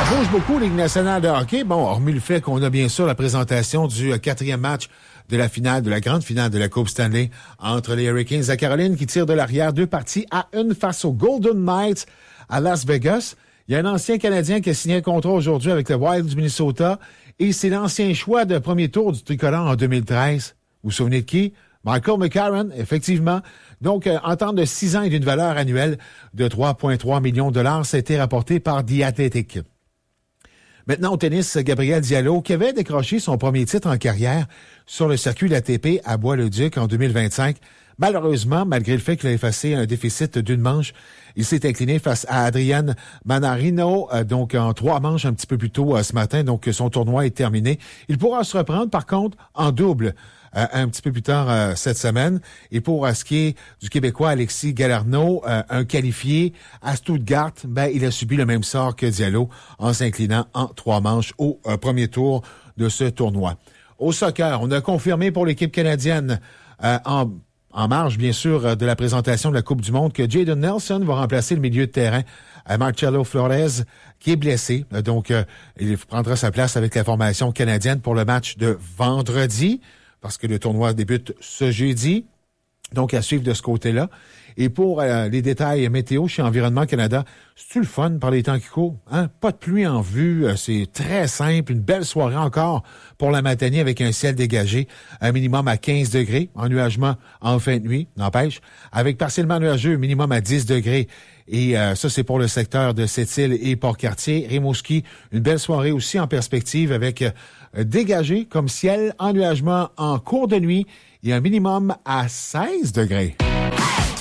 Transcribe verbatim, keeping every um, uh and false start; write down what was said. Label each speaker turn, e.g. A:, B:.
A: bouge beaucoup, Ligue nationale de hockey. Bon, hormis le fait qu'on a bien sûr la présentation du euh, quatrième match de la finale, de la grande finale de la Coupe Stanley entre les Hurricanes de Caroline qui tirent de l'arrière deux parties à une face aux Golden Knights à Las Vegas. Il y a un ancien Canadien qui a signé un contrat aujourd'hui avec le Wild du Minnesota et c'est l'ancien choix de premier tour du tricolore en deux mille treize. Vous vous souvenez de qui? Michael McCarron, effectivement. Donc, euh, en temps de six ans et d'une valeur annuelle de trois virgule trois millions de dollars, ça a été rapporté par The Athletic. Maintenant, au tennis, Gabriel Diallo, qui avait décroché son premier titre en carrière sur le circuit de l'A T P à Bois-le-Duc en deux mille vingt-cinq. Malheureusement, malgré le fait qu'il a effacé un déficit d'une manche, il s'est incliné face à Adrian Manarino, euh, donc en trois manches un petit peu plus tôt euh, ce matin. Donc, son tournoi est terminé. Il pourra se reprendre, par contre, en double. Euh, un petit peu plus tard euh, cette semaine. Et pour euh, ce qui est du Québécois Alexis Galarneau, euh, un qualifié à Stuttgart, ben, il a subi le même sort que Diallo en s'inclinant en trois manches au euh, premier tour de ce tournoi. Au soccer, on a confirmé pour l'équipe canadienne euh, en, en marge, bien sûr, de la présentation de la Coupe du Monde que Jayden Nelson va remplacer le milieu de terrain à Marcelo Flores, qui est blessé. Donc, euh, il prendra sa place avec la formation canadienne pour le match de vendredi, parce que le tournoi débute ce jeudi. Donc, à suivre de ce côté-là. Et pour euh, les détails météo chez Environnement Canada, c'est-tu le fun par les temps qui courent? Hein? Pas de pluie en vue, euh, c'est très simple. Une belle soirée encore pour la matinée avec un ciel dégagé, un minimum à quinze degrés, ennuagement en fin de nuit, n'empêche, avec partiellement nuageux, minimum à dix degrés. Et euh, ça, c'est pour le secteur de Sept-Îles et Port-Cartier. Rimouski, une belle soirée aussi en perspective avec euh, dégagé comme ciel, ennuagement en cours de nuit et un minimum à seize degrés.